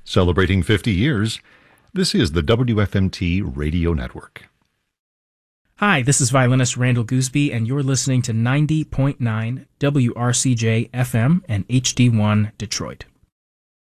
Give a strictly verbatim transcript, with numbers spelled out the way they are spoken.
Celebrating fifty years, this is the W F M T Radio Network. Hi, this is violinist Randall Gooseby, and you're listening to ninety point nine W R C J F M and H D one Detroit.